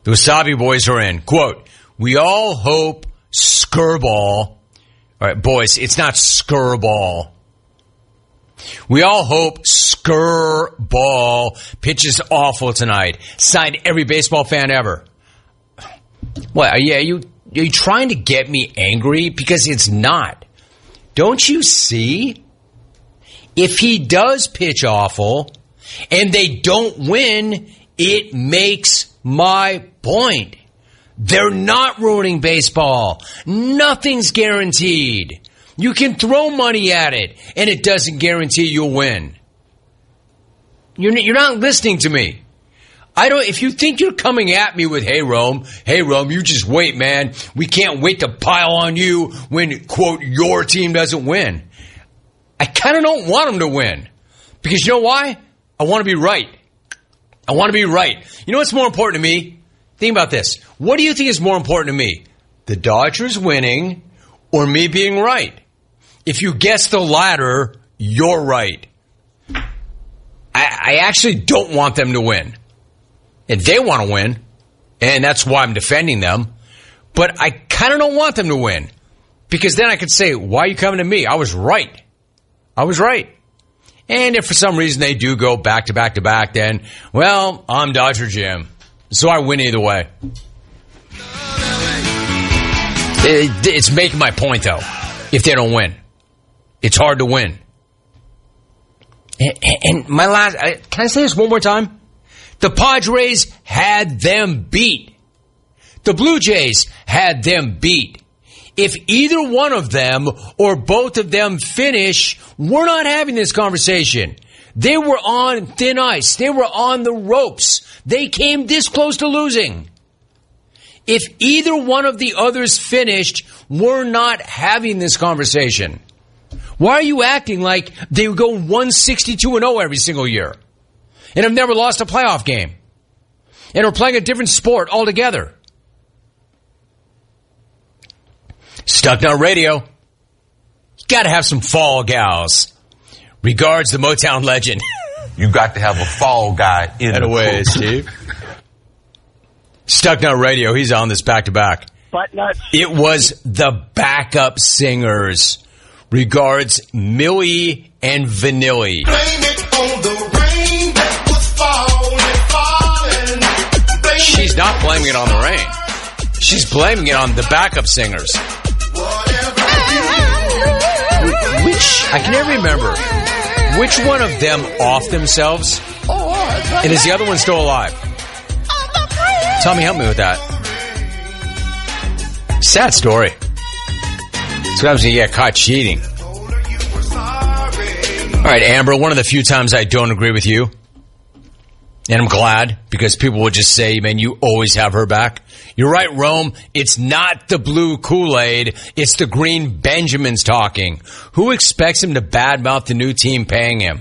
The Wasabi Boys are in. Quote, we all hope Skirball. All right, boys, it's not Skirball. We all hope Skirball pitches awful tonight. Signed every baseball fan ever. What, are you trying to get me angry? Because it's not. Don't you see? If he does pitch awful and they don't win, it makes my point. They're not ruining baseball. Nothing's guaranteed. You can throw money at it, and it doesn't guarantee you'll win. You're not listening to me. If you think you're coming at me with, hey, Rome, you just wait, man. We can't wait to pile on you when, quote, your team doesn't win. I kind of don't want them to win. Because you know why? I want to be right. I want to be right. You know what's more important to me? Think about this. What do you think is more important to me? The Dodgers winning or me being right? If you guess the latter, you're right. I actually don't want them to win. And they want to win, and that's why I'm defending them. But I kind of don't want them to win. Because then I could say, why are you coming to me? I was right. And if for some reason they do go back to back to back, then, well, I'm Dodger Jim. So I win either way. It's making my point, though, if they don't win. It's hard to win. And my last, can I say this one more time? The Padres had them beat. The Blue Jays had them beat. If either one of them or both of them finish, we're not having this conversation. They were on thin ice. They were on the ropes. They came this close to losing. If either one of the others finished, we're not having this conversation. Why are you acting like they would go 162-0 every single year and have never lost a playoff game and are playing a different sport altogether? Stucknut Radio. Got to have some fall gals. Regards, the Motown legend. You got to have a fall guy in the way, Steve. Stucknut Radio. He's on this back-to-back. It was the backup singers. Regards, Millie and Vanilli. Blame it on the rain that was falling. She's not blaming it on the rain. She's blaming it on the backup singers. Which, I can never remember, which one of them off themselves? And is the other one still alive? Tommy, help me with that. Sad story. So happens when you get caught cheating. All right, Amber, one of the few times I don't agree with you, and I'm glad, because people will just say, man, you always have her back. You're right, Rome. It's not the blue Kool-Aid. It's the green Benjamins talking. Who expects him to badmouth the new team paying him?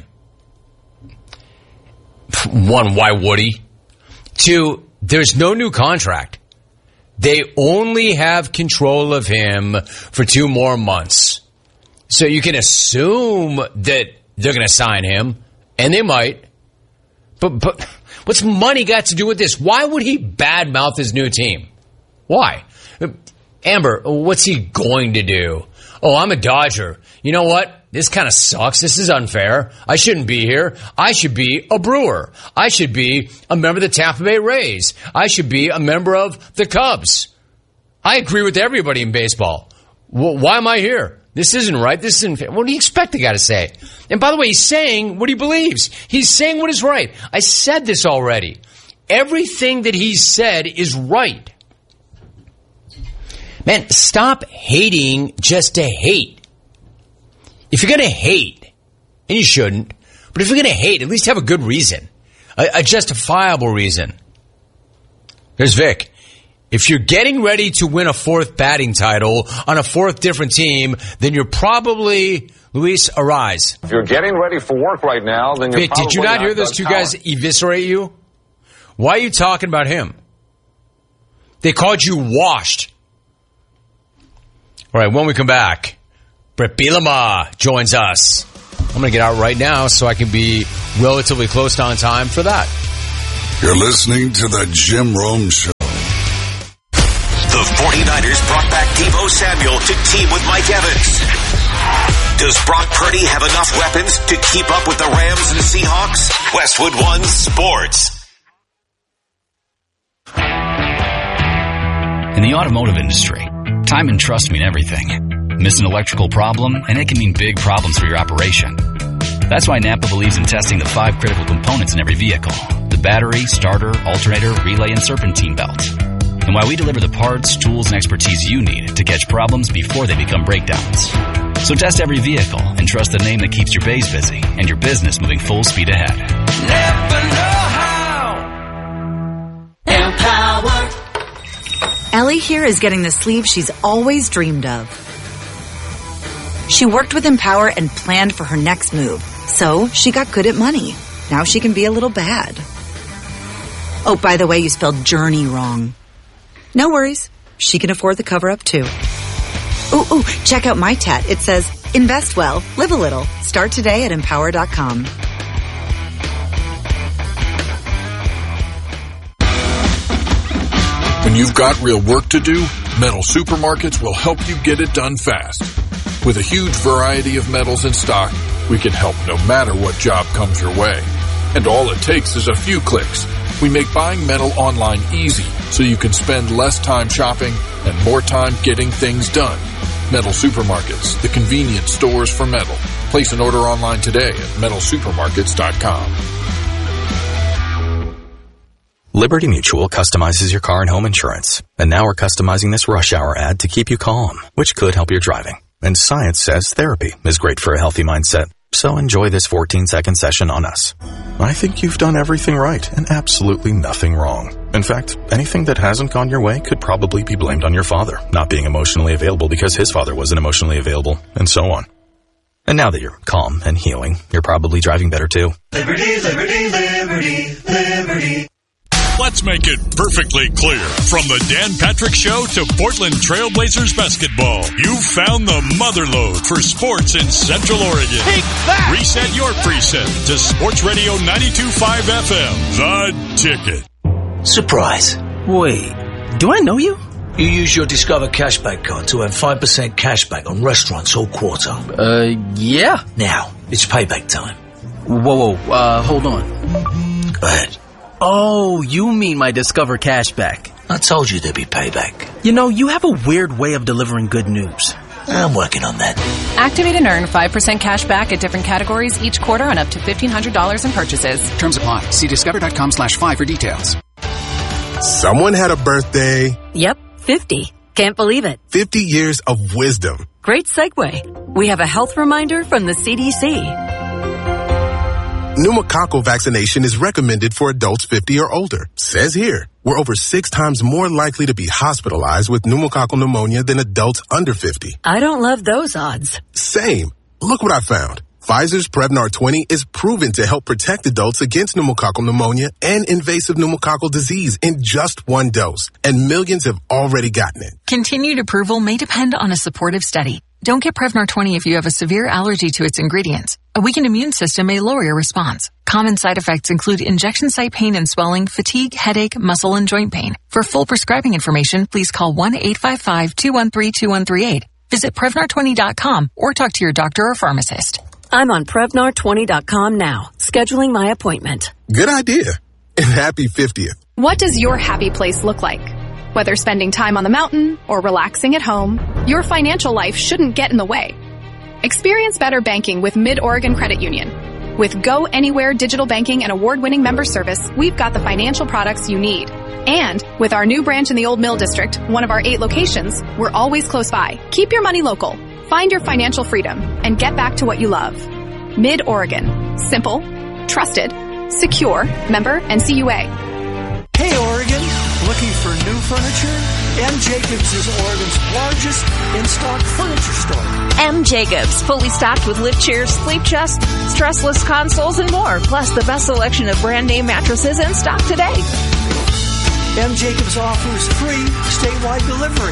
One, why would he? Two, there's no new contract. They only have control of him for 2 more months. So you can assume that they're going to sign him, and they might. But what's money got to do with this? Why would he badmouth his new team? Why? Amber, what's he going to do? Oh, I'm a Dodger. You know what? This kind of sucks. This is unfair. I shouldn't be here. I should be a Brewer. I should be a member of the Tampa Bay Rays. I should be a member of the Cubs. I agree with everybody in baseball. Why am I here? This isn't right. This isn't fair. What do you expect the guy to say? And by the way, he's saying what he believes. He's saying what is right. I said this already. Everything that he said is right. Man, stop hating just to hate. If you're going to hate, and you shouldn't, but if you're going to hate, at least have a good reason. A justifiable reason. There's Vic. If you're getting ready to win a 4th batting title on a 4th different team, then you're probably Luis Arise. If you're getting ready for work right now, then you're Vic, probably did you not hear those two guys eviscerate you? Why are you talking about him? They called you washed. All right, when we come back, Brett Bielema joins us. I'm going to get out right now so I can be relatively close on time for that. You're listening to the Jim Rome Show. The 49ers brought back Deebo Samuel to team with Mike Evans. Does Brock Purdy have enough weapons to keep up with the Rams and Seahawks? Westwood One Sports. In the automotive industry, time and trust mean everything. Miss an electrical problem, and it can mean big problems for your operation. That's why Napa believes in testing the 5 critical components in every vehicle: the battery, starter, alternator, relay, and serpentine belt. And why we deliver the parts, tools, and expertise you need to catch problems before they become breakdowns. So test every vehicle and trust the name that keeps your bays busy and your business moving full speed ahead. Never know how. Empower. Ellie here is getting the sleeve she's always dreamed of. She worked with Empower and planned for her next move, so she got good at money. Now she can be a little bad. Oh, by the way, you spelled journey wrong. No worries. She can afford the cover-up, too. Ooh, check out my tat. It says, invest well, live a little. Start today at Empower.com. When you've got real work to do, Metal Supermarkets will help you get it done fast. With a huge variety of metals in stock, we can help no matter what job comes your way. And all it takes is a few clicks. We make buying metal online easy, so you can spend less time shopping and more time getting things done. Metal Supermarkets, the convenient stores for metal. Place an order online today at metalsupermarkets.com. Liberty Mutual customizes your car and home insurance. And now we're customizing this rush hour ad to keep you calm, which could help your driving. And science says therapy is great for a healthy mindset. So enjoy this 14-second session on us. I think you've done everything right and absolutely nothing wrong. In fact, anything that hasn't gone your way could probably be blamed on your father not being emotionally available because his father wasn't emotionally available, and so on. And now that you're calm and healing, you're probably driving better too. Liberty, liberty, liberty, liberty. Let's make it perfectly clear. From the Dan Patrick Show to Portland Trailblazers basketball, you found the motherlode for sports in Central Oregon. Take that! Reset your preset to Sports Radio 92.5 FM, The Ticket. Surprise. Wait, do I know you? You use your Discover Cashback card to earn 5% cashback on restaurants all quarter. Yeah. Now, it's payback time. Whoa, hold on. Go ahead. Oh, you mean my Discover Cashback. I told you there'd be payback. You know, you have a weird way of delivering good news. I'm working on that. Activate and earn 5% cash back at different categories each quarter on up to $1,500 in purchases. Terms apply. See discover.com/5 for details. Someone had a birthday. Yep, 50. Can't believe it. 50 years of wisdom. Great segue. We have a health reminder from the CDC. Pneumococcal vaccination is recommended for adults 50 or older. Says here, we're over 6 times more likely to be hospitalized with pneumococcal pneumonia than adults under 50. I don't love those odds. Same. Look what I found. Pfizer's Prevnar 20 is proven to help protect adults against pneumococcal pneumonia and invasive pneumococcal disease in just 1 dose. And millions have already gotten it. Continued approval may depend on a supportive study. Don't get Prevnar 20 if you have a severe allergy to its ingredients. A weakened immune system may lower your response. Common side effects include injection site pain and swelling, fatigue, headache, muscle, and joint pain. For full prescribing information, please call 1-855-213-2138. Visit Prevnar20.com or talk to your doctor or pharmacist. I'm on Prevnar20.com now, scheduling my appointment. Good idea. And happy 50th. What does your happy place look like? Whether spending time on the mountain or relaxing at home, your financial life shouldn't get in the way. Experience better banking with Mid-Oregon Credit Union. With Go Anywhere digital banking and award-winning member service, we've got the financial products you need. And with our new branch in the Old Mill District, one of our 8 locations, we're always close by. Keep your money local. Find your financial freedom and get back to what you love. Mid-Oregon. Simple, trusted, secure, member NCUA. Hey, Oregon. Looking for new furniture? M. Jacobs is Oregon's largest in-stock furniture store. M. Jacobs, fully stocked with lift chairs, sleep chests, stressless consoles, and more. Plus the best selection of brand name mattresses in stock today. M. Jacobs offers free statewide delivery.